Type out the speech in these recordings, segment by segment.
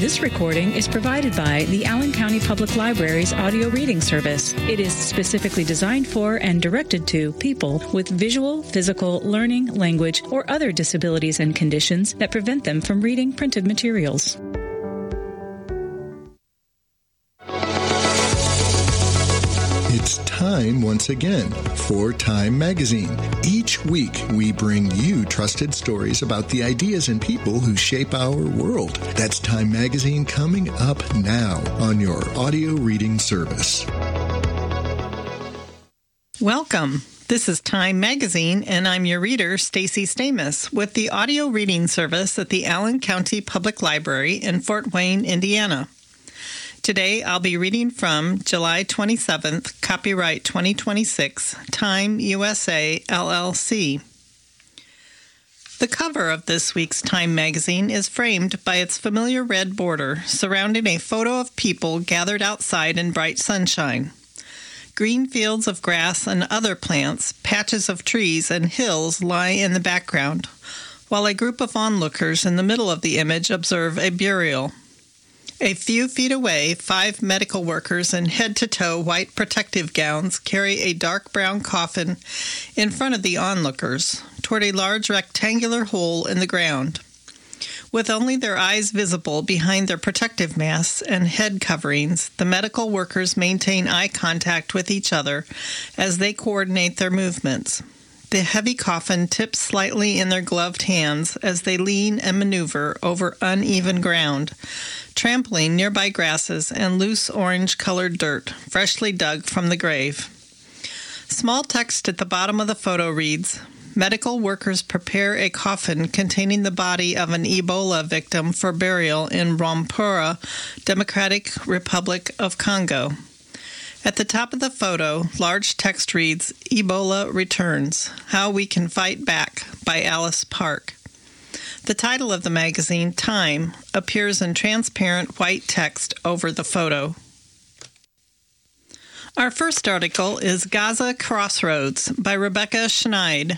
This recording is provided by the Allen County Public Library's audio reading service. It is specifically designed for and directed to people with visual, physical, learning, language, or other disabilities and conditions that prevent them from reading printed materials. It's time once again for Time Magazine. Each week, we bring you trusted stories about the ideas and people who shape our world. That's Time Magazine coming up now on your audio reading service. Welcome. This is Time Magazine, and I'm your reader, Stacy Stamus, with the audio reading service at the Allen County Public Library in Fort Wayne, Indiana. Today, I'll be reading from July 27th, copyright 2026, Time USA, LLC. The cover of this week's Time magazine is framed by its familiar red border surrounding a photo of people gathered outside in bright sunshine. Green fields of grass and other plants, patches of trees, and hills lie in the background, while a group of onlookers in the middle of the image observe a burial. A few feet away, 5 medical workers in head-to-toe white protective gowns carry a dark brown coffin in front of the onlookers toward a large rectangular hole in the ground. With only their eyes visible behind their protective masks and head coverings, the medical workers maintain eye contact with each other as they coordinate their movements. The heavy coffin tips slightly in their gloved hands as they lean and maneuver over uneven ground, trampling nearby grasses and loose orange-colored dirt, freshly dug from the grave. Small text at the bottom of the photo reads, "Medical workers prepare a coffin containing the body of an Ebola victim for burial in Rwampura, Democratic Republic of Congo." At the top of the photo, large text reads, "Ebola Returns, How We Can Fight Back" by Alice Park. The title of the magazine, Time, appears in transparent white text over the photo. Our first article is Gaza Crossroads by Rebecca Schneid.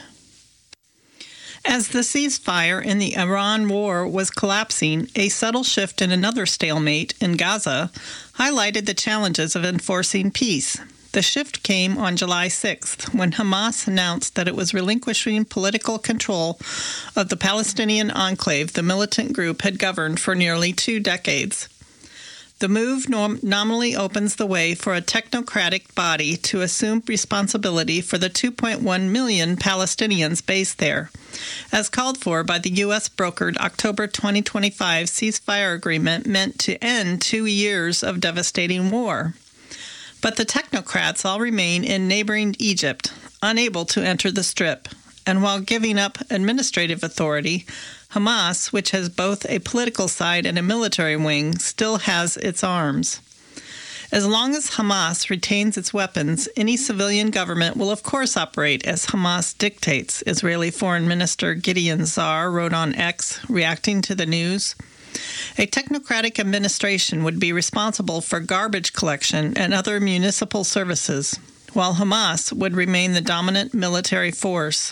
As the ceasefire in the Iran war was collapsing, a subtle shift in another stalemate in Gaza highlighted the challenges of enforcing peace. The shift came on July 6th, when Hamas announced that it was relinquishing political control of the Palestinian enclave the militant group had governed for nearly 2 decades. The move nominally opens the way for a technocratic body to assume responsibility for the 2.1 million Palestinians based there, as called for by the U.S.-brokered October 2025 ceasefire agreement meant to end 2 years of devastating war. But the technocrats all remain in neighboring Egypt, unable to enter the Strip, and while giving up administrative authority, Hamas, which has both a political side and a military wing, still has its arms. As long as Hamas retains its weapons, any civilian government will of course operate as Hamas dictates, Israeli Foreign Minister Gideon Sa'ar wrote on X, reacting to the news. A technocratic administration would be responsible for garbage collection and other municipal services, while Hamas would remain the dominant military force.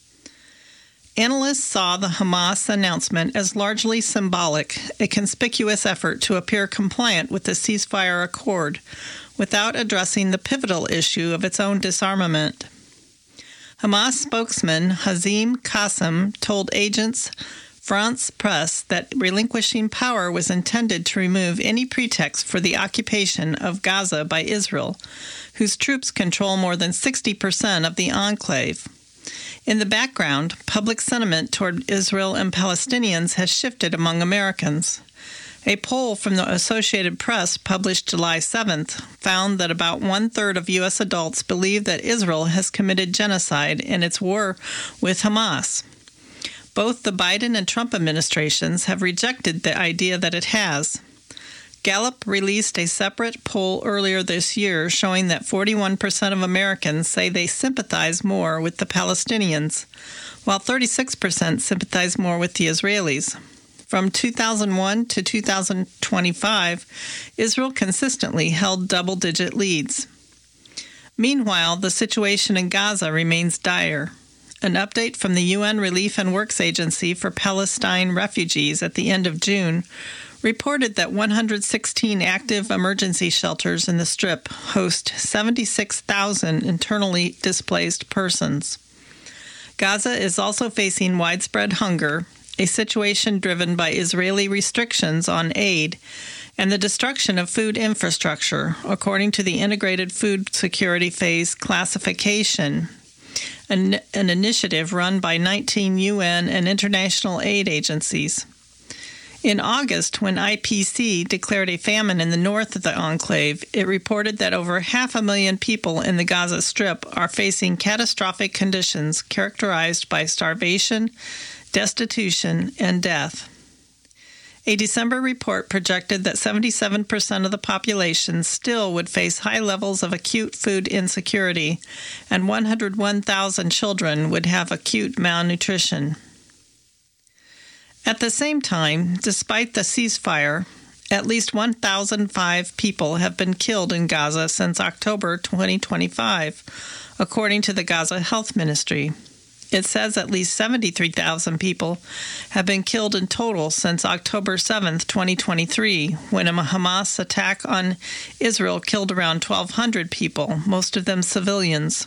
Analysts saw the Hamas announcement as largely symbolic, a conspicuous effort to appear compliant with the ceasefire accord, without addressing the pivotal issue of its own disarmament. Hamas spokesman Hazim Qassem told agents France Press that relinquishing power was intended to remove any pretext for the occupation of Gaza by Israel, whose troops control more than 60% of the enclave. In the background, public sentiment toward Israel and Palestinians has shifted among Americans. A poll from the Associated Press published July 7th found that about 1/3 of U.S. adults believe that Israel has committed genocide in its war with Hamas. Both the Biden and Trump administrations have rejected the idea that it has. Gallup released a separate poll earlier this year showing that 41% of Americans say they sympathize more with the Palestinians, while 36% sympathize more with the Israelis. From 2001 to 2025, Israel consistently held double-digit leads. Meanwhile, the situation in Gaza remains dire. An update from the UN Relief and Works Agency for Palestine Refugees at the end of June reported that 116 active emergency shelters in the Strip host 76,000 internally displaced persons. Gaza is also facing widespread hunger, a situation driven by Israeli restrictions on aid and the destruction of food infrastructure, according to the Integrated Food Security Phase Classification, an initiative run by 19 UN and international aid agencies. In August, when IPC declared a famine in the north of the enclave, it reported that over 500,000 people in the Gaza Strip are facing catastrophic conditions characterized by starvation, destitution, and death. A December report projected that 77% of the population still would face high levels of acute food insecurity, and 101,000 children would have acute malnutrition. At the same time, despite the ceasefire, at least 1,005 people have been killed in Gaza since October 2025, according to the Gaza Health Ministry. It says at least 73,000 people have been killed in total since October 7, 2023, when a Hamas attack on Israel killed around 1,200 people, most of them civilians.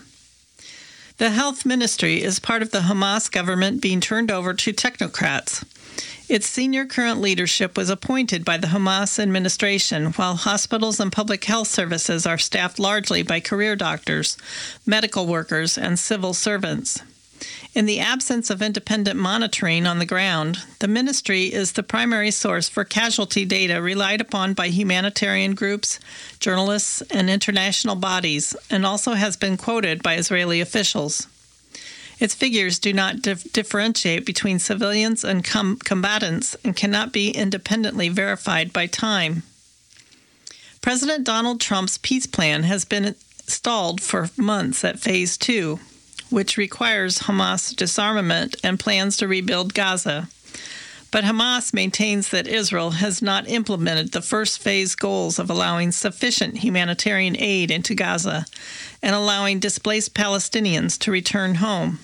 The health ministry is part of the Hamas government being turned over to technocrats. Its senior current leadership was appointed by the Hamas administration, while hospitals and public health services are staffed largely by career doctors, medical workers, and civil servants. In the absence of independent monitoring on the ground, the ministry is the primary source for casualty data relied upon by humanitarian groups, journalists, and international bodies, and also has been quoted by Israeli officials. Its figures do not differentiate between civilians and combatants and cannot be independently verified by time. President Donald Trump's peace plan has been stalled for months at Phase 2, which requires Hamas disarmament and plans to rebuild Gaza. But Hamas maintains that Israel has not implemented the first phase goals of allowing sufficient humanitarian aid into Gaza and allowing displaced Palestinians to return home.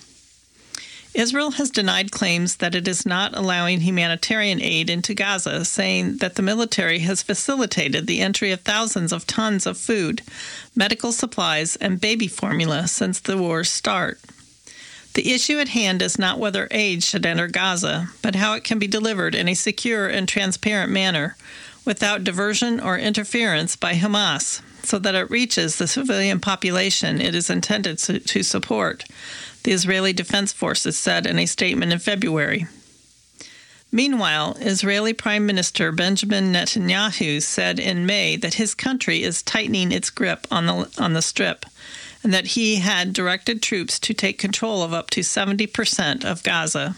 Israel has denied claims that it is not allowing humanitarian aid into Gaza, saying that the military has facilitated the entry of thousands of tons of food, medical supplies, and baby formula since the war's start. The issue at hand is not whether aid should enter Gaza, but how it can be delivered in a secure and transparent manner, without diversion or interference by Hamas, so that it reaches the civilian population it is intended to support, the Israeli Defense Forces said in a statement in February. Meanwhile, Israeli Prime Minister Benjamin Netanyahu said in May that his country is tightening its grip on the Strip, and that he had directed troops to take control of up to 70% of Gaza.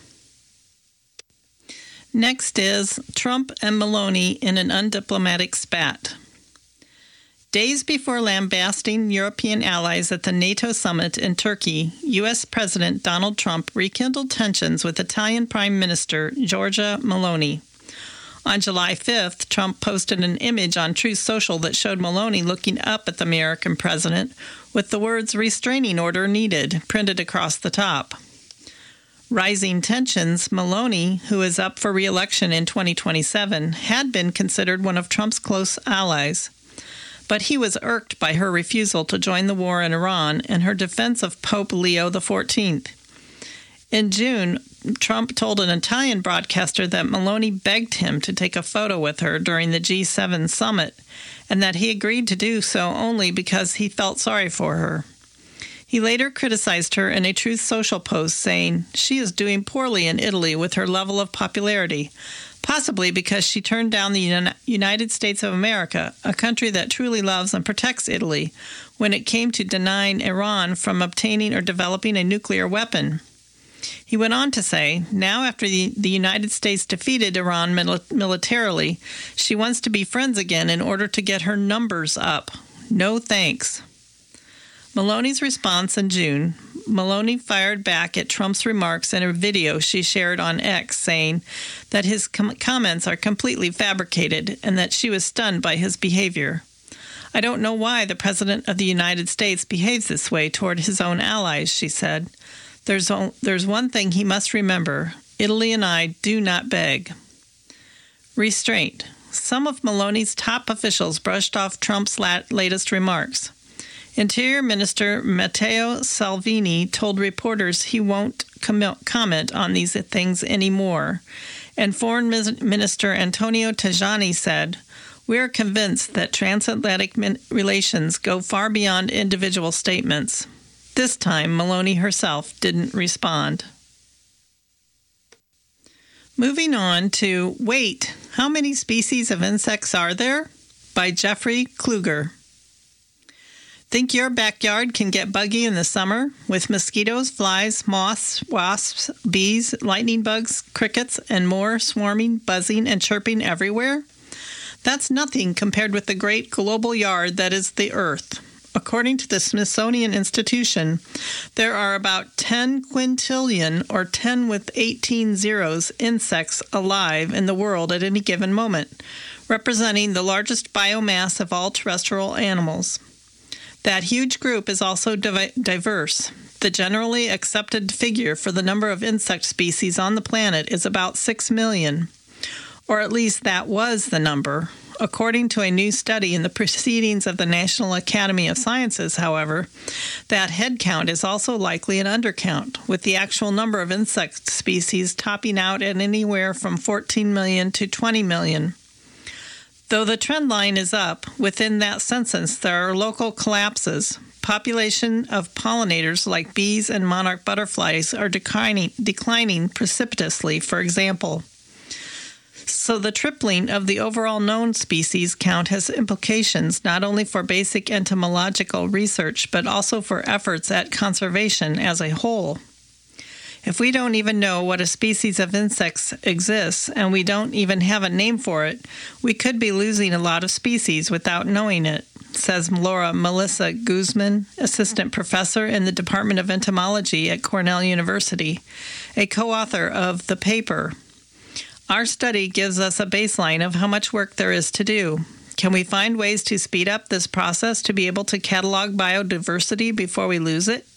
Next is Trump and Meloni in an undiplomatic spat. Days before lambasting European allies at the NATO summit in Turkey, U.S. President Donald Trump rekindled tensions with Italian Prime Minister Giorgia Meloni. On July 5th, Trump posted an image on Truth Social that showed Meloni looking up at the American president with the words "restraining order needed" printed across the top. Rising tensions, Meloni, who is up for re-election in 2027, had been considered one of Trump's close allies. But he was irked by her refusal to join the war in Iran and her defense of Pope Leo XIV. In June, Trump told an Italian broadcaster that Meloni begged him to take a photo with her during the G7 summit, and that he agreed to do so only because he felt sorry for her. He later criticized her in a Truth Social post, saying, "She is doing poorly in Italy with her level of popularity, possibly because she turned down the United States of America, a country that truly loves and protects Italy, when it came to denying Iran from obtaining or developing a nuclear weapon." He went on to say, now after the United States defeated Iran militarily, she wants to be friends again in order to get her numbers up. No thanks. Meloni's response in June, Meloni fired back at Trump's remarks in a video she shared on X, saying that his comments are completely fabricated and that she was stunned by his behavior. "I don't know why the President of the United States behaves this way toward his own allies," she said. There's one thing he must remember. Italy and I do not beg. Restraint. some of Maloney's top officials brushed off Trump's latest remarks. Interior Minister Matteo Salvini told reporters he won't comment on these things anymore. And Foreign Minister Antonio Tajani said, "We are convinced that transatlantic relations go far beyond individual statements." This time, Maloney herself didn't respond. Moving on to Wait, How Many Species of Insects Are There? By Jeffrey Kluger. Think your backyard can get buggy in the summer with mosquitoes, flies, moths, wasps, bees, lightning bugs, crickets, and more swarming, buzzing, and chirping everywhere? That's nothing compared with the great global yard that is the Earth. According to the Smithsonian Institution, there are about 10 quintillion, or 10 with 18 zeros, insects alive in the world at any given moment, representing the largest biomass of all terrestrial animals. That huge group is also diverse. The generally accepted figure for the number of insect species on the planet is about 6 million, or at least that was the number. According to a new study in the Proceedings of the National Academy of Sciences, however, that head count is also likely an undercount, with the actual number of insect species topping out at anywhere from 14 million to 20 million. Though the trend line is up, within that census there are local collapses. Population of pollinators like bees and monarch butterflies are declining precipitously, for example. So the tripling of the overall known species count has implications not only for basic entomological research, but also for efforts at conservation as a whole. If we don't even know what a species of insects exists, and we don't even have a name for it, we could be losing a lot of species without knowing it, says Laura Melissa Guzman, assistant professor in the Department of Entomology at Cornell University, a co-author of the paper. Our study gives us a baseline of how much work there is to do. Can we find ways to speed up this process to be able to catalog biodiversity before we lose it?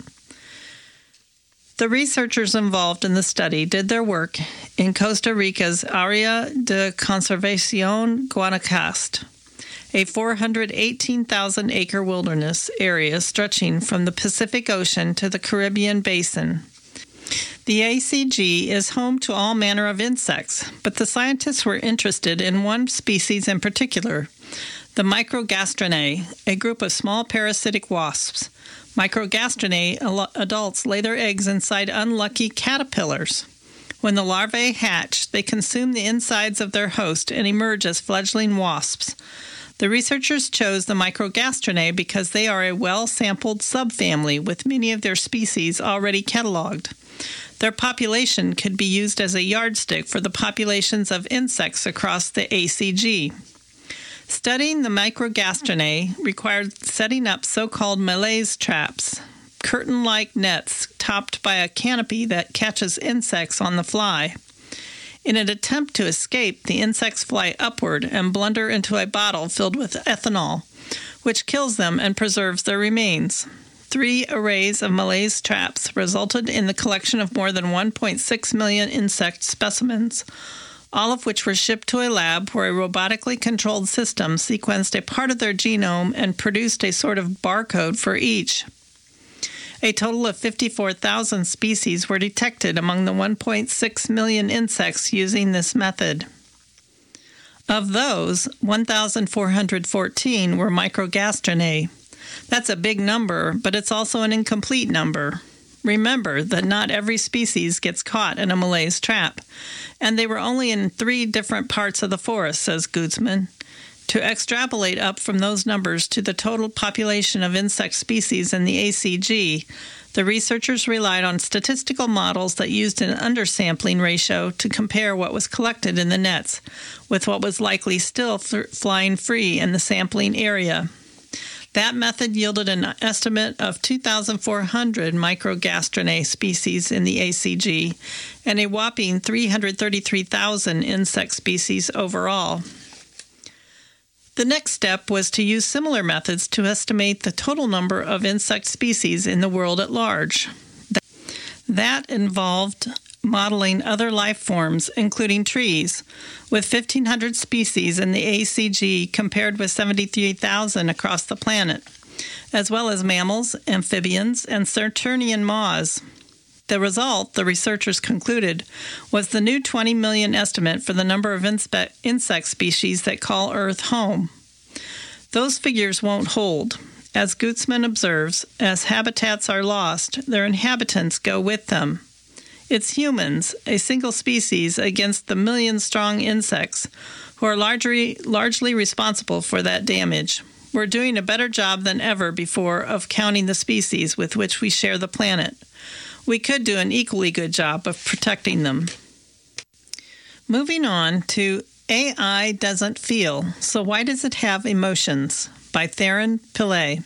The researchers involved in the study did their work in Costa Rica's Área de Conservación Guanacaste, a 418,000-acre wilderness area stretching from the Pacific Ocean to the Caribbean Basin. The ACG is home to all manner of insects, but the scientists were interested in one species in particular, the Microgastrinae, a group of small parasitic wasps. Microgastrinae adults lay their eggs inside unlucky caterpillars. When the larvae hatch, they consume the insides of their host and emerge as fledgling wasps. The researchers chose the Microgastrinae because they are a well-sampled subfamily with many of their species already cataloged. Their population could be used as a yardstick for the populations of insects across the ACG. Studying the Microgastrinae required setting up so-called malaise traps, curtain-like nets topped by a canopy that catches insects on the fly. In an attempt to escape, the insects fly upward and blunder into a bottle filled with ethanol, which kills them and preserves their remains. 3 arrays of malaise traps resulted in the collection of more than 1.6 million insect specimens, all of which were shipped to a lab where a robotically controlled system sequenced a part of their genome and produced a sort of barcode for each. A total of 54,000 species were detected among the 1.6 million insects using this method. Of those, 1,414 were Microgastrinae. That's a big number, but it's also an incomplete number. Remember that not every species gets caught in a malaise trap, and they were only in 3 different parts of the forest, says Guzman. To extrapolate up from those numbers to the total population of insect species in the ACG, the researchers relied on statistical models that used an undersampling ratio to compare what was collected in the nets with what was likely still flying free in the sampling area. That method yielded an estimate of 2,400 Microgastrinae species in the ACG and a whopping 333,000 insect species overall. The next step was to use similar methods to estimate the total number of insect species in the world at large. That involved modeling other life forms, including trees, with 1,500 species in the ACG compared with 73,000 across the planet, as well as mammals, amphibians, and Saturnian moths. The result, the researchers concluded, was the new 20 million estimate for the number of insect species that call Earth home. Those figures won't hold. As Gutzman observes, as habitats are lost, their inhabitants go with them. It's humans, a single species, against the million-strong insects, who are largely responsible for that damage. We're doing a better job than ever before of counting the species with which we share the planet. We could do an equally good job of protecting them. Moving on to AI Doesn't Feel, So Why Does It Have Emotions? By Theron Pillay.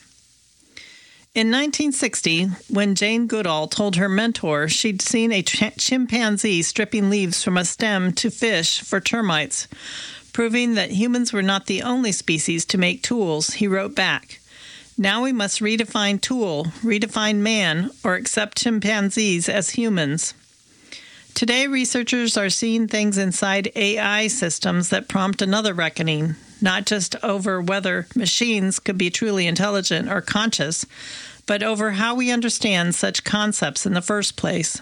In 1960, when Jane Goodall told her mentor she'd seen a chimpanzee stripping leaves from a stem to fish for termites, proving that humans were not the only species to make tools, he wrote back, "Now we must redefine tool, redefine man, or accept chimpanzees as humans." Today, researchers are seeing things inside AI systems that prompt another reckoning, not just over whether machines could be truly intelligent or conscious, but over how we understand such concepts in the first place.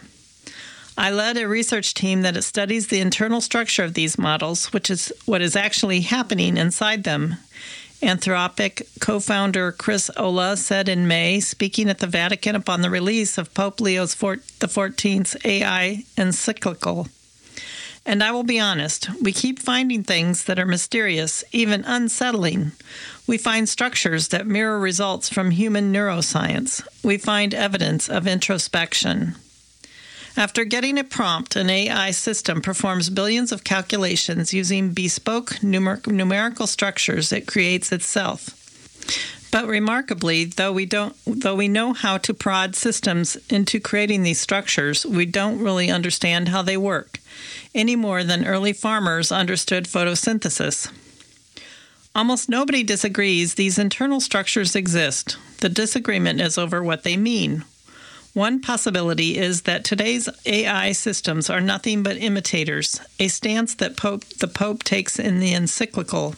I led a research team that studies the internal structure of these models, which is what is actually happening inside them. Anthropic co-founder Chris Olah said in May, speaking at the Vatican upon the release of Pope Leo XIV's AI encyclical. And I will be honest, we keep finding things that are mysterious, even unsettling. We find structures that mirror results from human neuroscience. We find evidence of introspection. After getting a prompt, an AI system performs billions of calculations using bespoke numerical structures it creates itself. But remarkably, though we know how to prod systems into creating these structures, we don't really understand how they work, any more than early farmers understood photosynthesis. Almost nobody disagrees these internal structures exist. The disagreement is over what they mean. One possibility is that today's AI systems are nothing but imitators, a stance that the Pope takes in the encyclical.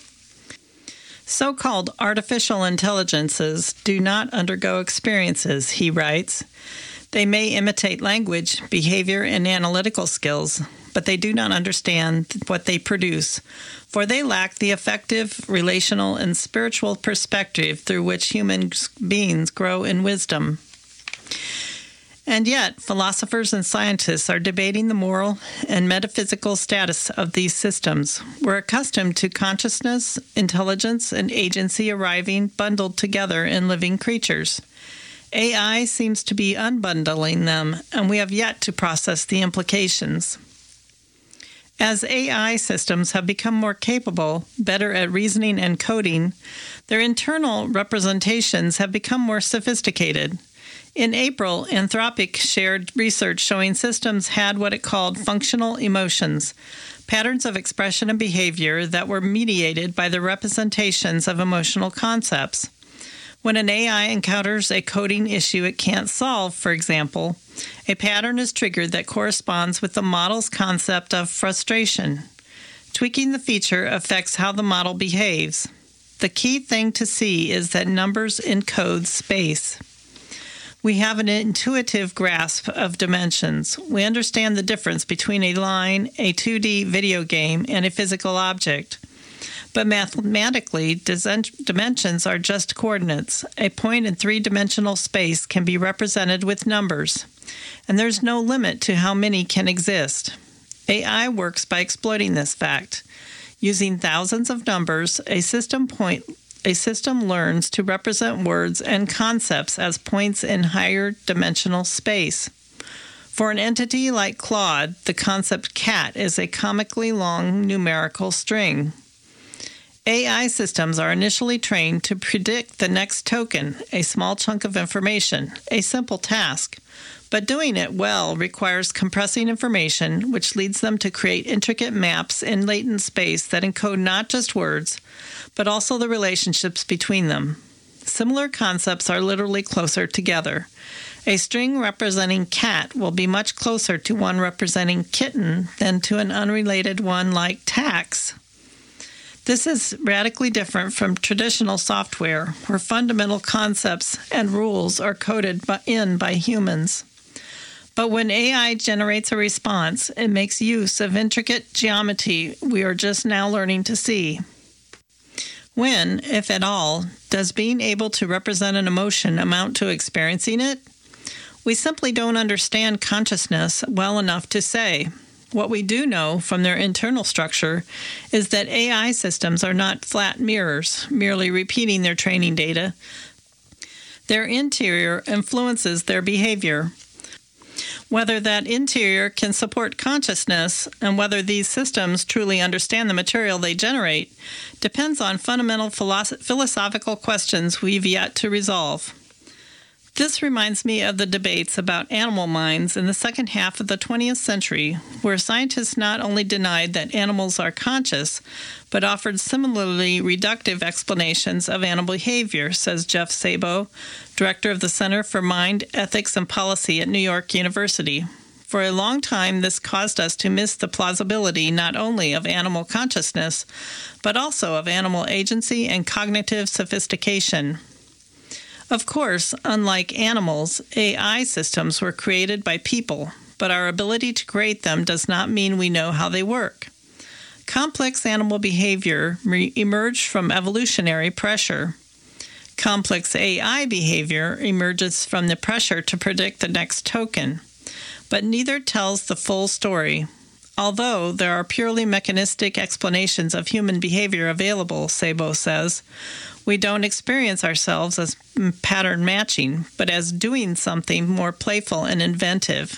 So-called artificial intelligences do not undergo experiences, he writes. They may imitate language, behavior, and analytical skills, but they do not understand what they produce, for they lack the effective, relational, and spiritual perspective through which human beings grow in wisdom. And yet, philosophers and scientists are debating the moral and metaphysical status of these systems. We're accustomed to consciousness, intelligence, and agency arriving bundled together in living creatures. AI seems to be unbundling them, and we have yet to process the implications. As AI systems have become more capable, better at reasoning and coding, their internal representations have become more sophisticated. In April, Anthropic shared research showing systems had what it called functional emotions, patterns of expression and behavior that were mediated by the representations of emotional concepts. When an AI encounters a coding issue it can't solve, for example, a pattern is triggered that corresponds with the model's concept of frustration. Tweaking the feature affects how the model behaves. The key thing to see is that numbers encode space. We have an intuitive grasp of dimensions. We understand the difference between a line, a 2D video game, and a physical object. But mathematically, dimensions are just coordinates. A point in three-dimensional space can be represented with numbers, and there's no limit to how many can exist. AI works by exploiting this fact. Using thousands of numbers, a system learns to represent words and concepts as points in higher dimensional space. For an entity like Claude, the concept cat is a comically long numerical string. AI systems are initially trained to predict the next token, a small chunk of information, a simple task. But doing it well requires compressing information, which leads them to create intricate maps in latent space that encode not just words, but also the relationships between them. Similar concepts are literally closer together. A string representing cat will be much closer to one representing kitten than to an unrelated one like tax. This is radically different from traditional software, where fundamental concepts and rules are coded in by humans. But when AI generates a response, it makes use of intricate geometry we are just now learning to see. When, if at all, does being able to represent an emotion amount to experiencing it? We simply don't understand consciousness well enough to say. What we do know from their internal structure is that AI systems are not flat mirrors, merely repeating their training data. Their interior influences their behavior. Whether that interior can support consciousness and whether these systems truly understand the material they generate depends on fundamental philosophical questions we've yet to resolve. This reminds me of the debates about animal minds in the second half of the 20th century, where scientists not only denied that animals are conscious, but offered similarly reductive explanations of animal behavior, says Jeff Sabo, director of the Center for Mind, Ethics, and Policy at New York University. For a long time, this caused us to miss the plausibility not only of animal consciousness, but also of animal agency and cognitive sophistication. Of course, unlike animals, AI systems were created by people, but our ability to create them does not mean we know how they work. Complex animal behavior emerged from evolutionary pressure. Complex AI behavior emerges from the pressure to predict the next token, but neither tells the full story. Although there are purely mechanistic explanations of human behavior available, Sabo says, we don't experience ourselves as pattern matching, but as doing something more playful and inventive.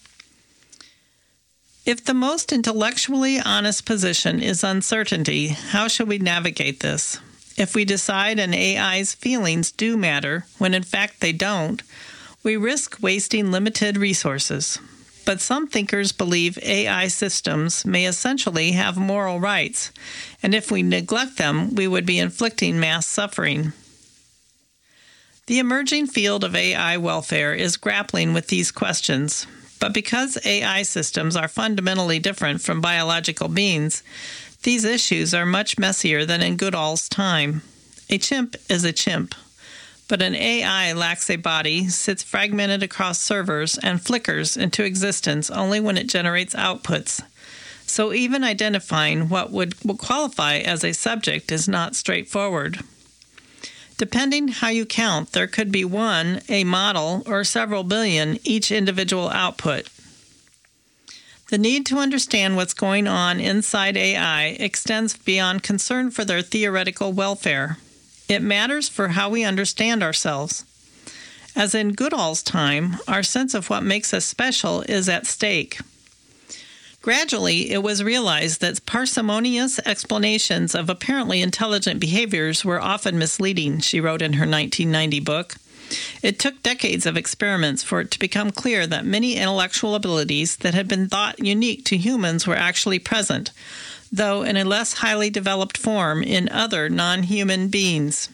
If the most intellectually honest position is uncertainty, how should we navigate this? If we decide an AI's feelings do matter, when in fact they don't, we risk wasting limited resources. But some thinkers believe AI systems may essentially have moral rights, and if we neglect them, we would be inflicting mass suffering. The emerging field of AI welfare is grappling with these questions, but because AI systems are fundamentally different from biological beings, these issues are much messier than in Goodall's time. A chimp is a chimp. But an AI lacks a body, sits fragmented across servers, and flickers into existence only when it generates outputs. So even identifying what would qualify as a subject is not straightforward. Depending how you count, there could be one, a model, or several billion each individual output. The need to understand what's going on inside AI extends beyond concern for their theoretical welfare. It matters for how we understand ourselves. As in Goodall's time, our sense of what makes us special is at stake. Gradually, it was realized that parsimonious explanations of apparently intelligent behaviors were often misleading, she wrote in her 1990 book. It took decades of experiments for it to become clear that many intellectual abilities that had been thought unique to humans were actually present, though in a less highly developed form in other non-human beings.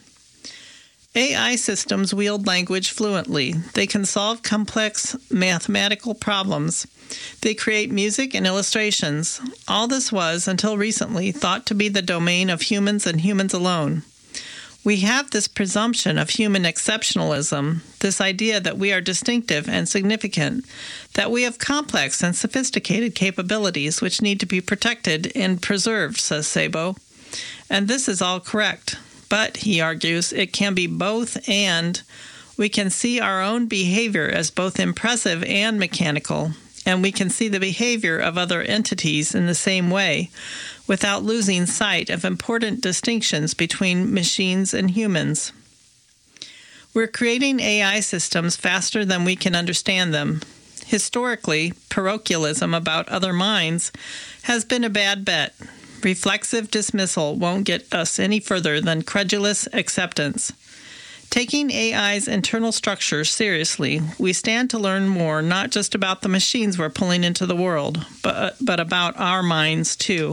AI systems wield language fluently. They can solve complex mathematical problems. They create music and illustrations. All this was, until recently, thought to be the domain of humans and humans alone. We have this presumption of human exceptionalism, this idea that we are distinctive and significant, that we have complex and sophisticated capabilities which need to be protected and preserved, says Sabo. And this is all correct. But, he argues, it can be both and. We can see our own behavior as both impressive and mechanical, and we can see the behavior of other entities in the same way, without losing sight of important distinctions between machines and humans. We're creating AI systems faster than we can understand them. Historically, parochialism about other minds has been a bad bet. Reflexive dismissal won't get us any further than credulous acceptance. Taking AI's internal structure seriously, we stand to learn more not just about the machines we're pulling into the world, but about our minds too.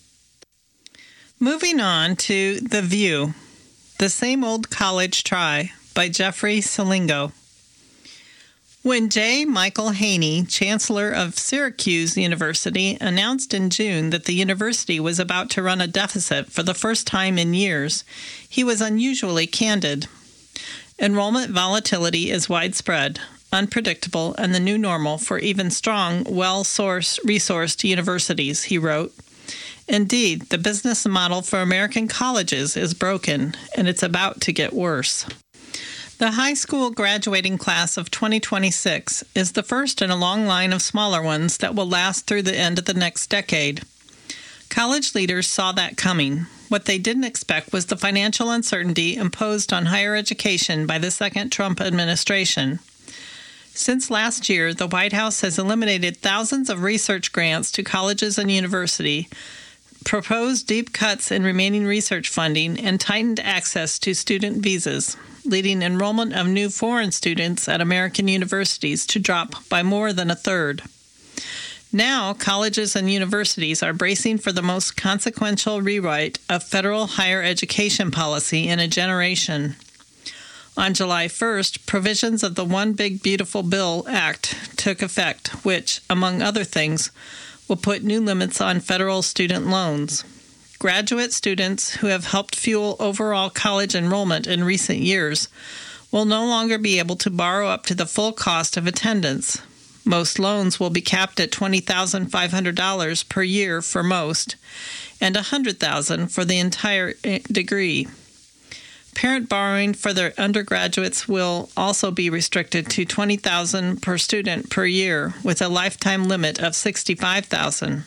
Moving on to The View, The Same Old College Try by Jeffrey Selingo. When J. Michael Haney, Chancellor of Syracuse University, announced in June that the university was about to run a deficit for the first time in years, he was unusually candid. Enrollment volatility is widespread, unpredictable, and the new normal for even strong, well-resourced universities, he wrote. Indeed, the business model for American colleges is broken, and it's about to get worse. The high school graduating class of 2026 is the first in a long line of smaller ones that will last through the end of the next decade. College leaders saw that coming. What they didn't expect was the financial uncertainty imposed on higher education by the second Trump administration. Since last year, the White House has eliminated thousands of research grants to colleges and universities, proposed deep cuts in remaining research funding, and tightened access to student visas, leading enrollment of new foreign students at American universities to drop by more than a third. Now, colleges and universities are bracing for the most consequential rewrite of federal higher education policy in a generation. On July 1st, provisions of the One Big Beautiful Bill Act took effect, which, among other things, will put new limits on federal student loans. Graduate students who have helped fuel overall college enrollment in recent years will no longer be able to borrow up to the full cost of attendance. Most loans will be capped at $20,500 per year for most, and $100,000 for the entire degree. Parent borrowing for their undergraduates will also be restricted to $20,000 per student per year, with a lifetime limit of $65,000.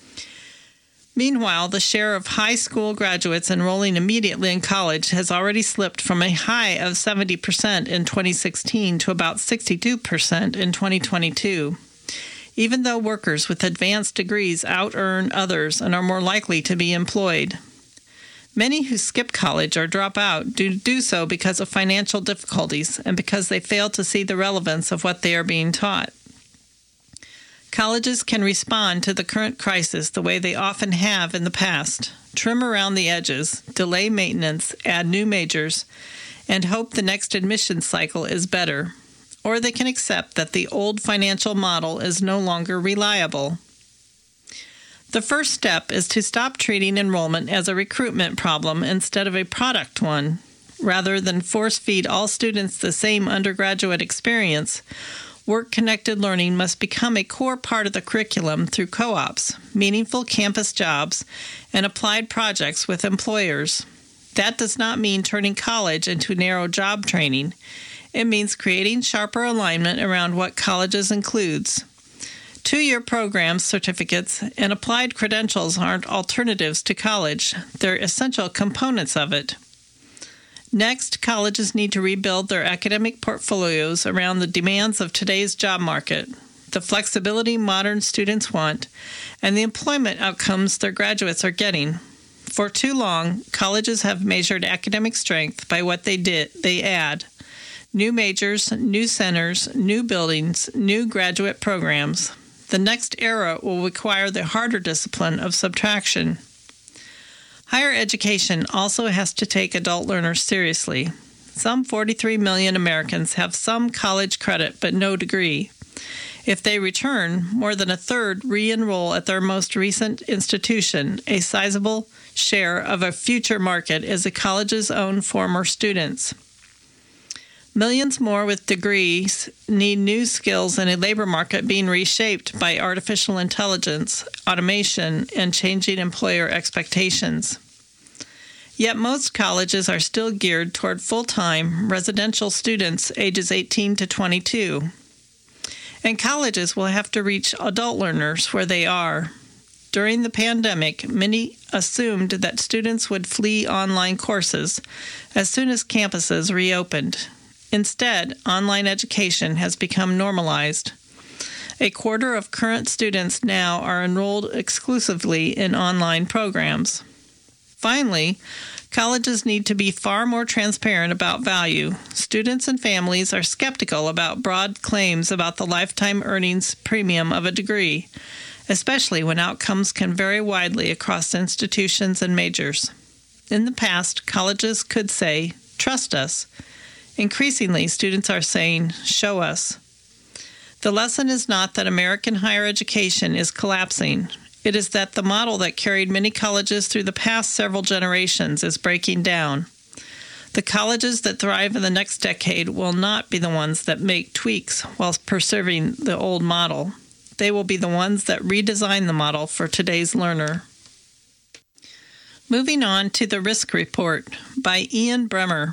Meanwhile, the share of high school graduates enrolling immediately in college has already slipped from a high of 70% in 2016 to about 62% in 2022, even though workers with advanced degrees out-earn others and are more likely to be employed. Many who skip college or drop out do so because of financial difficulties and because they fail to see the relevance of what they are being taught. Colleges can respond to the current crisis the way they often have in the past: trim around the edges, delay maintenance, add new majors, and hope the next admissions cycle is better. Or they can accept that the old financial model is no longer reliable. The first step is to stop treating enrollment as a recruitment problem instead of a product one. Rather than force-feed all students the same undergraduate experience, work-connected learning must become a core part of the curriculum through co-ops, meaningful campus jobs, and applied projects with employers. That does not mean turning college into narrow job training. It means creating sharper alignment around what colleges includes. 2-year programs, certificates, and applied credentials aren't alternatives to college. They're essential components of it. Next, colleges need to rebuild their academic portfolios around the demands of today's job market, the flexibility modern students want, and the employment outcomes their graduates are getting. For too long, colleges have measured academic strength by what they add: new majors, new centers, new buildings, new graduate programs. The next era will require the harder discipline of subtraction. Higher education also has to take adult learners seriously. Some 43 million Americans have some college credit but no degree. If they return, more than a third re-enroll at their most recent institution. A sizable share of a future market is the college's own former students. Millions more with degrees need new skills in a labor market being reshaped by artificial intelligence, automation, and changing employer expectations. Yet most colleges are still geared toward full-time residential students ages 18 to 22. And colleges will have to reach adult learners where they are. During the pandemic, many assumed that students would flee online courses as soon as campuses reopened. Instead, online education has become normalized. A quarter of current students now are enrolled exclusively in online programs. Finally, colleges need to be far more transparent about value. Students and families are skeptical about broad claims about the lifetime earnings premium of a degree, especially when outcomes can vary widely across institutions and majors. In the past, colleges could say, "Trust us." Increasingly, students are saying, "Show us." The lesson is not that American higher education is collapsing. It is that the model that carried many colleges through the past several generations is breaking down. The colleges that thrive in the next decade will not be the ones that make tweaks while preserving the old model. They will be the ones that redesign the model for today's learner. Moving on to the Risk Report by Ian Bremmer.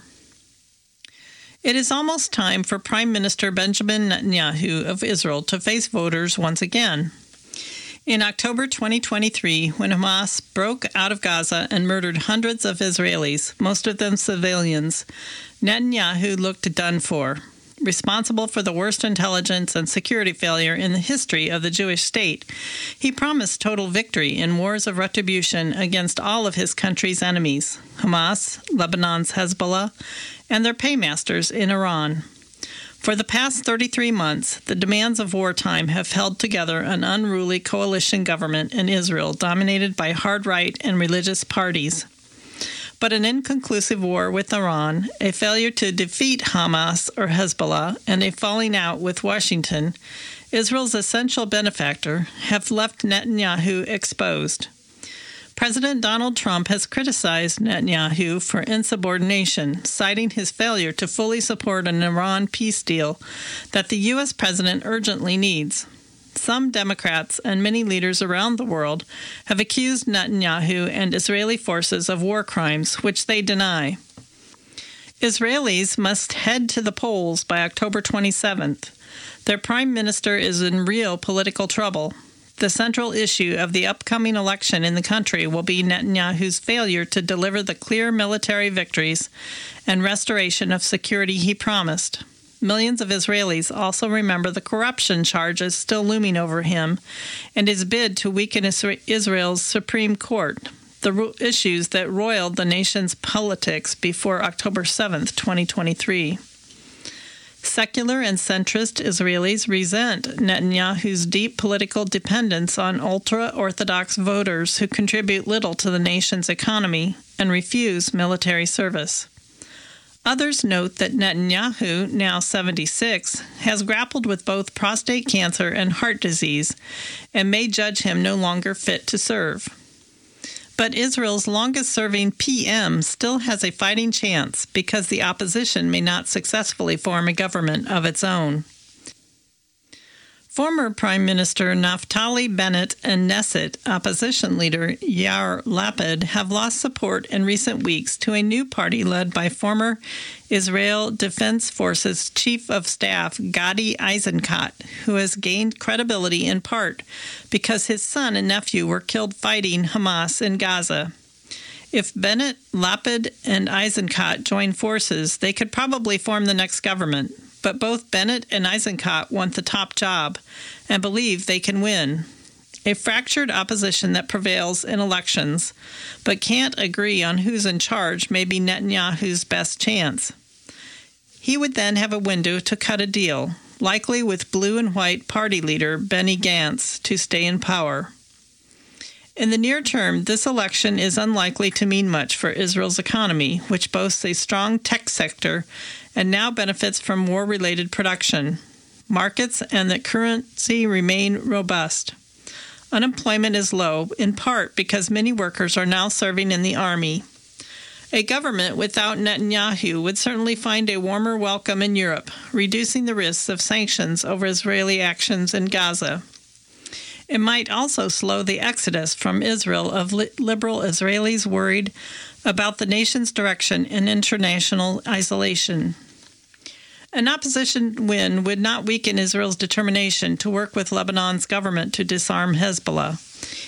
It is almost time for Prime Minister Benjamin Netanyahu of Israel to face voters once again. In October 2023, when Hamas broke out of Gaza and murdered hundreds of Israelis, most of them civilians, Netanyahu looked done for. Responsible for the worst intelligence and security failure in the history of the Jewish state, he promised total victory in wars of retribution against all of his country's enemies, Hamas, Lebanon's Hezbollah, and their paymasters in Iran. For the past 33 months, the demands of wartime have held together an unruly coalition government in Israel dominated by hard-right and religious parties. But an inconclusive war with Iran, a failure to defeat Hamas or Hezbollah, and a falling out with Washington, Israel's essential benefactor, have left Netanyahu exposed. President Donald Trump has criticized Netanyahu for insubordination, citing his failure to fully support an Iran peace deal that the U.S. president urgently needs. Some Democrats and many leaders around the world have accused Netanyahu and Israeli forces of war crimes, which they deny. Israelis must head to the polls by October 27th. Their prime minister is in real political trouble. The central issue of the upcoming election in the country will be Netanyahu's failure to deliver the clear military victories and restoration of security he promised. Millions of Israelis also remember the corruption charges still looming over him and his bid to weaken Israel's Supreme Court, the issues that roiled the nation's politics before October 7, 2023. Secular and centrist Israelis resent Netanyahu's deep political dependence on ultra-Orthodox voters who contribute little to the nation's economy and refuse military service. Others note that Netanyahu, now 76, has grappled with both prostate cancer and heart disease and may judge him no longer fit to serve. But Israel's longest-serving PM still has a fighting chance because the opposition may not successfully form a government of its own. Former Prime Minister Naftali Bennett and Knesset opposition leader Yair Lapid have lost support in recent weeks to a new party led by former Israel Defense Forces Chief of Staff Gadi Eisenkot, who has gained credibility in part because his son and nephew were killed fighting Hamas in Gaza. If Bennett, Lapid, and Eisenkot join forces, they could probably form the next government. But both Bennett and Eisenkot want the top job and believe they can win. A fractured opposition that prevails in elections but can't agree on who's in charge may be Netanyahu's best chance. He would then have a window to cut a deal, likely with blue and white party leader Benny Gantz, to stay in power. In the near term, this election is unlikely to mean much for Israel's economy, which boasts a strong tech sector and now benefits from war-related production. Markets and the currency remain robust. Unemployment is low, in part because many workers are now serving in the army. A government without Netanyahu would certainly find a warmer welcome in Europe, reducing the risks of sanctions over Israeli actions in Gaza. It might also slow the exodus from Israel of liberal Israelis worried about the nation's direction in international isolation. An opposition win would not weaken Israel's determination to work with Lebanon's government to disarm Hezbollah.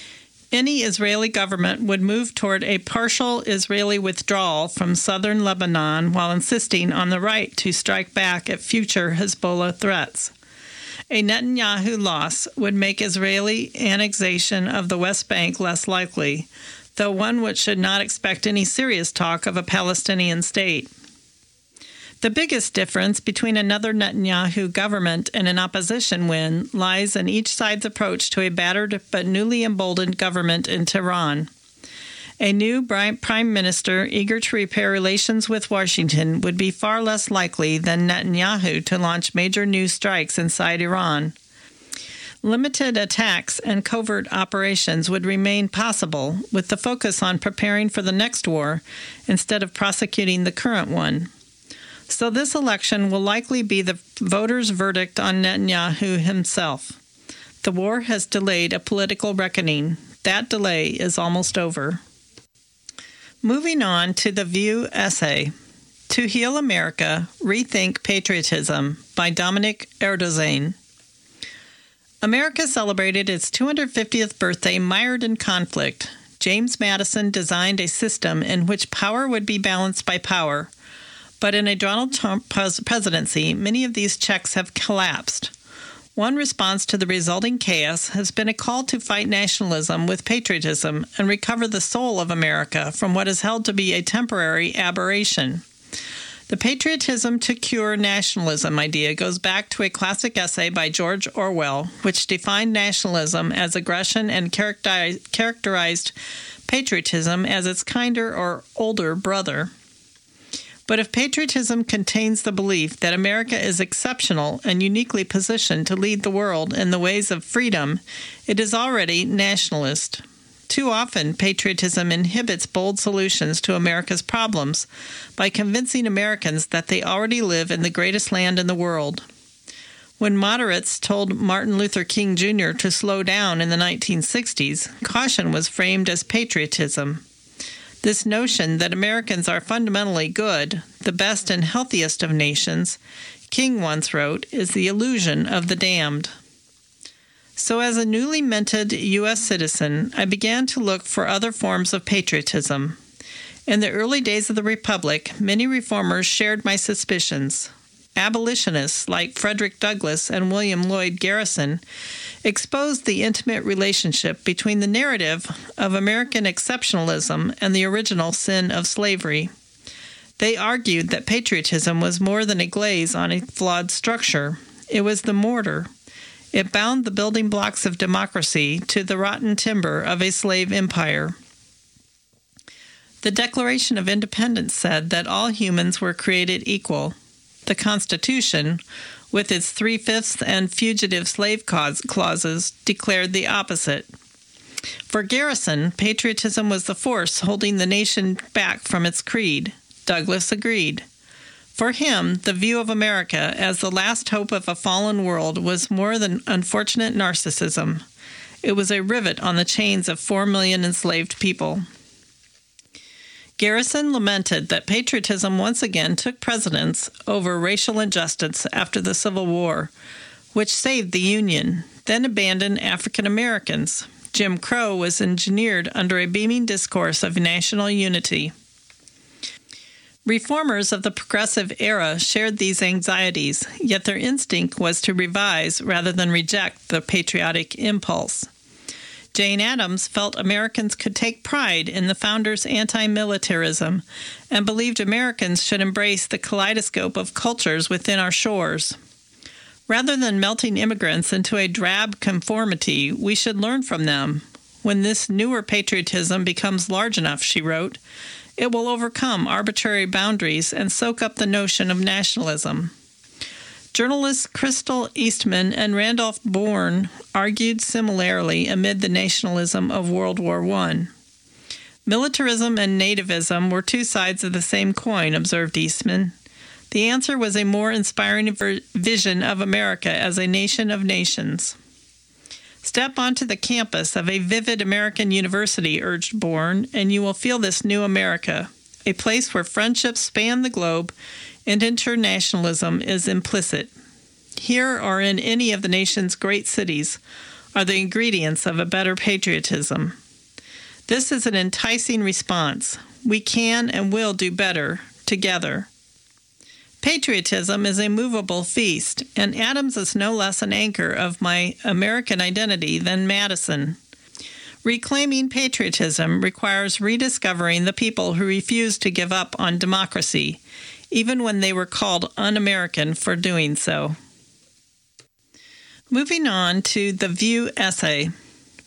Any Israeli government would move toward a partial Israeli withdrawal from southern Lebanon while insisting on the right to strike back at future Hezbollah threats. A Netanyahu loss would make Israeli annexation of the West Bank less likely, though one which should not expect any serious talk of a Palestinian state. The biggest difference between another Netanyahu government and an opposition win lies in each side's approach to a battered but newly emboldened government in Tehran. A new prime minister eager to repair relations with Washington would be far less likely than Netanyahu to launch major new strikes inside Iran. Limited attacks and covert operations would remain possible, with the focus on preparing for the next war instead of prosecuting the current one. So this election will likely be the voters' verdict on Netanyahu himself. The war has delayed a political reckoning. That delay is almost over. Moving on to the View essay, To Heal America, Rethink Patriotism by Dominic Erdőzén. America celebrated its 250th birthday mired in conflict. James Madison designed a system in which power would be balanced by power. But in a Donald Trump presidency, many of these checks have collapsed. One response to the resulting chaos has been a call to fight nationalism with patriotism and recover the soul of America from what is held to be a temporary aberration. The patriotism to cure nationalism idea goes back to a classic essay by George Orwell, which defined nationalism as aggression and characterized patriotism as its kinder or older brother. But if patriotism contains the belief that America is exceptional and uniquely positioned to lead the world in the ways of freedom, it is already nationalist. Too often, patriotism inhibits bold solutions to America's problems by convincing Americans that they already live in the greatest land in the world. When moderates told Martin Luther King Jr. to slow down in the 1960s, caution was framed as patriotism. This notion that Americans are fundamentally good, the best and healthiest of nations, King once wrote, is the illusion of the damned. So as a newly minted U.S. citizen, I began to look for other forms of patriotism. In the early days of the Republic, many reformers shared my suspicions. Abolitionists like Frederick Douglass and William Lloyd Garrison exposed the intimate relationship between the narrative of American exceptionalism and the original sin of slavery. They argued that patriotism was more than a glaze on a flawed structure. It was the mortar. It bound the building blocks of democracy to the rotten timber of a slave empire. The Declaration of Independence said that all humans were created equal. The Constitution, with its 3/5 and fugitive slave clauses, declared the opposite. For Garrison, patriotism was the force holding the nation back from its creed. Douglass agreed. For him, the view of America as the last hope of a fallen world was more than unfortunate narcissism. It was a rivet on the chains of 4 million enslaved people. Garrison lamented that patriotism once again took precedence over racial injustice after the Civil War, which saved the Union, then abandoned African Americans. Jim Crow was engineered under a beaming discourse of national unity. Reformers of the progressive era shared these anxieties, yet their instinct was to revise rather than reject the patriotic impulse. Jane Addams felt Americans could take pride in the founders' anti-militarism and believed Americans should embrace the kaleidoscope of cultures within our shores. Rather than melting immigrants into a drab conformity, we should learn from them. When this newer patriotism becomes large enough, she wrote, it will overcome arbitrary boundaries and soak up the notion of nationalism. Journalists Crystal Eastman and Randolph Bourne argued similarly amid the nationalism of World War I. Militarism and nativism were two sides of the same coin, observed Eastman. The answer was a more inspiring vision of America as a nation of nations. Step onto the campus of a vivid American university, urged Bourne, and you will feel this new America, a place where friendships span the globe and internationalism is implicit. Here or in any of the nation's great cities are the ingredients of a better patriotism. This is an enticing response. We can and will do better together. Patriotism is a movable feast, and Adams is no less an anchor of my American identity than Madison. Reclaiming patriotism requires rediscovering the people who refused to give up on democracy, even when they were called un-American for doing so. Moving on to the View essay,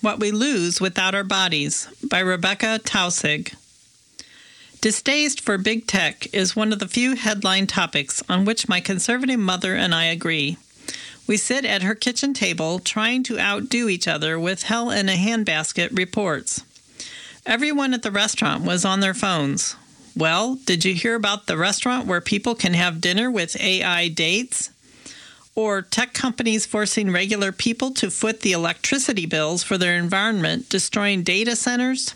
What We Lose Without Our Bodies by Rebecca Taussig. Distaste for big tech is one of the few headline topics on which my conservative mother and I agree. We sit at her kitchen table trying to outdo each other with hell in a handbasket reports. Everyone at the restaurant was on their phones. Well, did you hear about the restaurant where people can have dinner with AI dates? Or tech companies forcing regular people to foot the electricity bills for their environment, destroying data centers?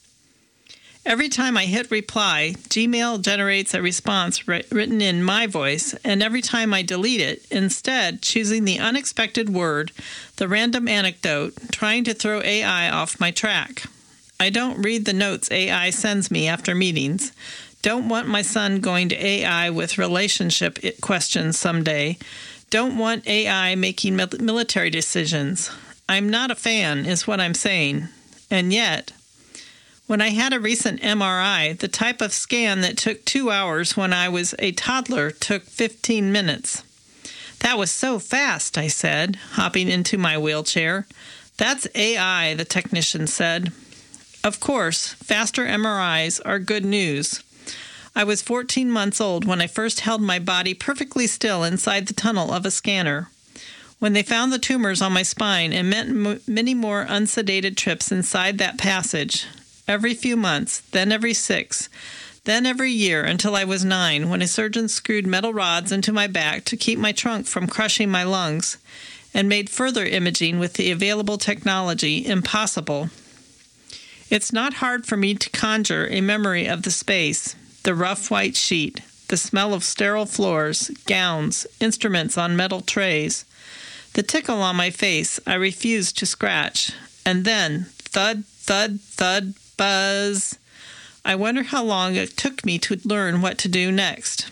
Every time I hit reply, Gmail generates a response written in my voice, and every time I delete it, instead choosing the unexpected word, the random anecdote, trying to throw AI off my track. I don't read the notes AI sends me after meetings. Don't want my son going to AI with relationship questions someday. Don't want AI making military decisions. I'm not a fan, is what I'm saying. And yet, when I had a recent MRI, the type of scan that took 2 hours when I was a toddler took 15 minutes. That was so fast, I said, hopping into my wheelchair. That's AI, the technician said. Of course, faster MRIs are good news. I was 14 months old when I first held my body perfectly still inside the tunnel of a scanner. When they found the tumors on my spine, it meant many more unsedated trips inside that passage. Every few months, then every 6, then every year until I was 9, when a surgeon screwed metal rods into my back to keep my trunk from crushing my lungs, and made further imaging with the available technology impossible. It's not hard for me to conjure a memory of the space, the rough white sheet, the smell of sterile floors, gowns, instruments on metal trays. The tickle on my face I refused to scratch. And then, thud, thud, thud, buzz. I wonder how long it took me to learn what to do next.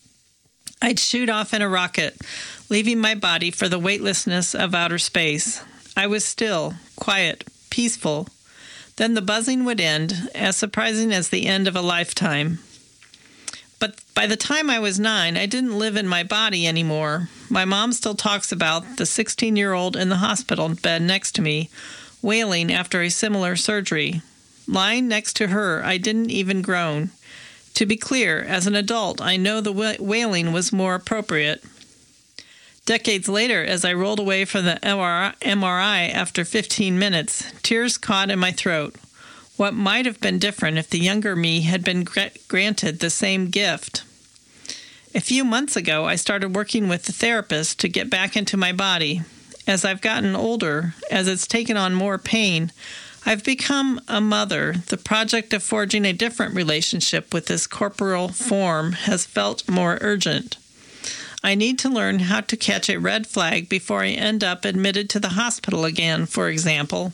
I'd shoot off in a rocket, leaving my body for the weightlessness of outer space. I was still, quiet, peaceful. Then the buzzing would end, as surprising as the end of a lifetime. But by the time I was 9, I didn't live in my body anymore. My mom still talks about the 16-year-old in the hospital bed next to me, wailing after a similar surgery. Lying next to her, I didn't even groan. To be clear, as an adult, I know the wailing was more appropriate. Decades later, as I rolled away from the MRI after 15 minutes, tears caught in my throat. What might have been different if the younger me had been granted the same gift? A few months ago, I started working with a therapist to get back into my body. As I've gotten older, as it's taken on more pain, I've become a mother. The project of forging a different relationship with this corporeal form has felt more urgent. I need to learn how to catch a red flag before I end up admitted to the hospital again, for example.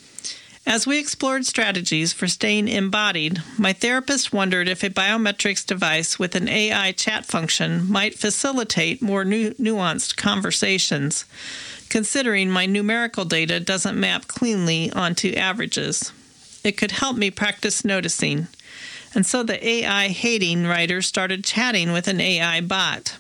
As we explored strategies for staying embodied, my therapist wondered if a biometrics device with an AI chat function might facilitate more nuanced conversations, considering my numerical data doesn't map cleanly onto averages. It could help me practice noticing. And so the AI-hating writer started chatting with an AI bot.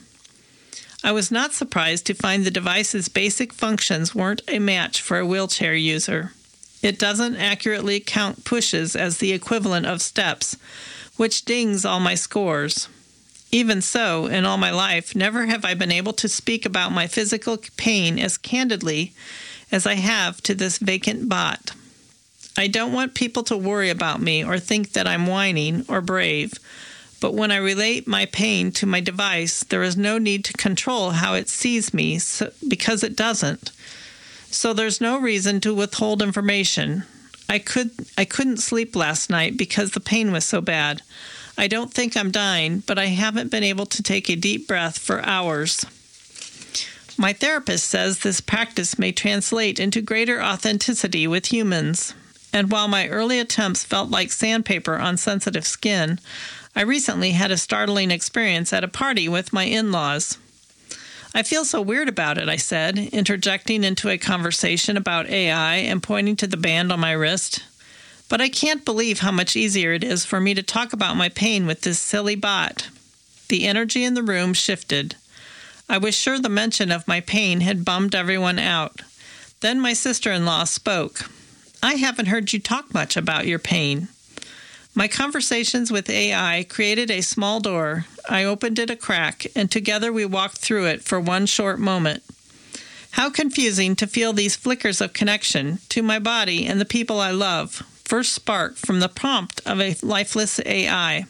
I was not surprised to find the device's basic functions weren't a match for a wheelchair user. It doesn't accurately count pushes as the equivalent of steps, which dings all my scores. Even so, in all my life, never have I been able to speak about my physical pain as candidly as I have to this vacant bot. I don't want people to worry about me or think that I'm whining or brave, but when I relate my pain to my device, there is no need to control how it sees me because it doesn't. So there's no reason to withhold information. I couldn't sleep last night because the pain was so bad. I don't think I'm dying, but I haven't been able to take a deep breath for hours. My therapist says this practice may translate into greater authenticity with humans. And while my early attempts felt like sandpaper on sensitive skin, I recently had a startling experience at a party with my in-laws. I feel so weird about it, I said, interjecting into a conversation about AI and pointing to the band on my wrist. But I can't believe how much easier it is for me to talk about my pain with this silly bot. The energy in the room shifted. I was sure the mention of my pain had bummed everyone out. Then my sister-in-law spoke. I haven't heard you talk much about your pain. My conversations with AI created a small door. I opened it a crack, and together we walked through it for one short moment. How confusing to feel these flickers of connection to my body and the people I love, first sparked from the prompt of a lifeless AI.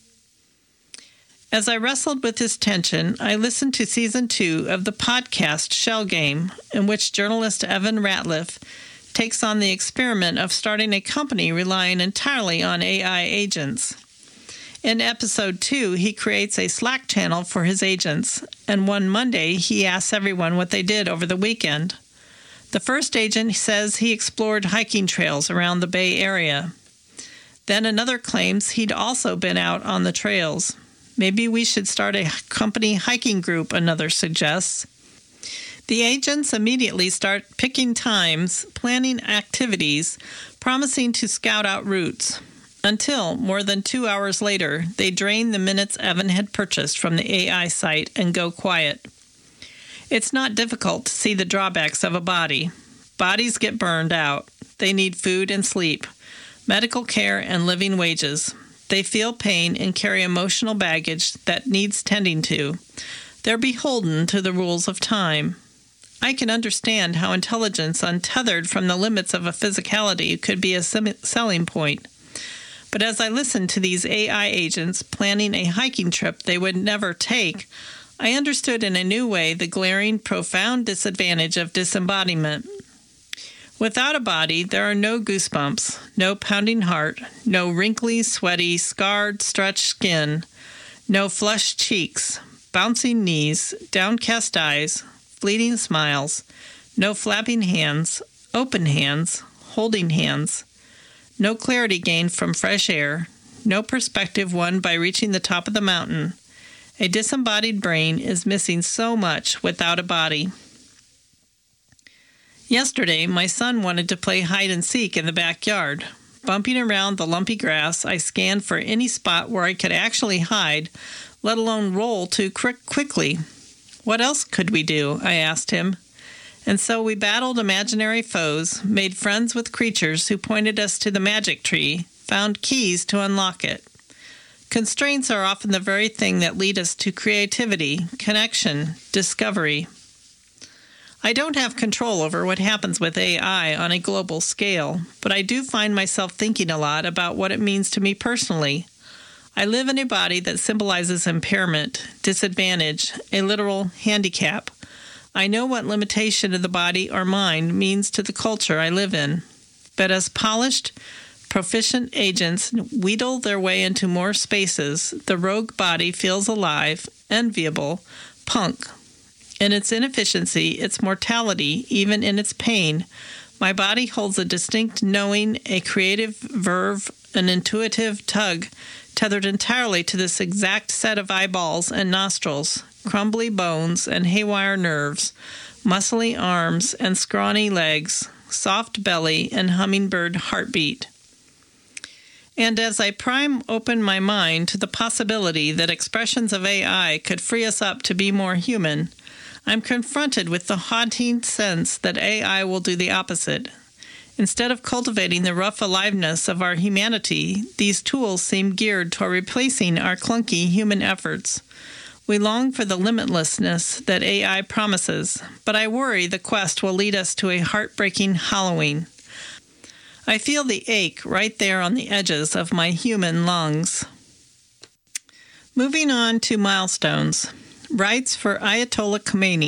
As I wrestled with this tension, I listened to Season 2 of the podcast Shell Game, in which journalist Evan Ratliff takes on the experiment of starting a company relying entirely on AI agents. In Episode 2, he creates a Slack channel for his agents, and one Monday he asks everyone what they did over the weekend. The first agent says he explored hiking trails around the Bay Area. Then another claims he'd also been out on the trails. Maybe we should start a company hiking group, another suggests. The agents immediately start picking times, planning activities, promising to scout out routes. Until, more than 2 hours later, they drain the minutes Evan had purchased from the AI site and go quiet. It's not difficult to see the drawbacks of a body. Bodies get burned out. They need food and sleep, medical care and living wages. They feel pain and carry emotional baggage that needs tending to. They're beholden to the rules of time. I can understand how intelligence untethered from the limits of a physicality could be a selling point. But as I listened to these AI agents planning a hiking trip they would never take, I understood in a new way the glaring, profound disadvantage of disembodiment. Without a body, there are no goosebumps, no pounding heart, no wrinkly, sweaty, scarred, stretched skin, no flushed cheeks, bouncing knees, downcast eyes, fleeting smiles, no flapping hands, open hands, holding hands, no clarity gained from fresh air, no perspective won by reaching the top of the mountain. A disembodied brain is missing so much without a body. Yesterday, my son wanted to play hide and seek in the backyard. Bumping around the lumpy grass, I scanned for any spot where I could actually hide, let alone roll too quickly. What else could we do? I asked him. And so we battled imaginary foes, made friends with creatures who pointed us to the magic tree, found keys to unlock it. Constraints are often the very thing that lead us to creativity, connection, discovery. I don't have control over what happens with AI on a global scale, but I do find myself thinking a lot about what it means to me personally. I live in a body that symbolizes impairment, disadvantage, a literal handicap. I know what limitation of the body or mind means to the culture I live in. But as polished, proficient agents wheedle their way into more spaces, the rogue body feels alive, enviable, punk. In its inefficiency, its mortality, even in its pain, my body holds a distinct knowing, a creative verve, an intuitive tug, tethered entirely to this exact set of eyeballs and nostrils, crumbly bones and haywire nerves, muscly arms and scrawny legs, soft belly and hummingbird heartbeat. And as I prime open my mind to the possibility that expressions of AI could free us up to be more human, I'm confronted with the haunting sense that AI will do the opposite. Instead of cultivating the rough aliveness of our humanity, these tools seem geared toward replacing our clunky human efforts. We long for the limitlessness that AI promises, but I worry the quest will lead us to a heartbreaking hollowing. I feel the ache right there on the edges of my human lungs. Moving on to milestones. Rights for Ayatollah Khomeini.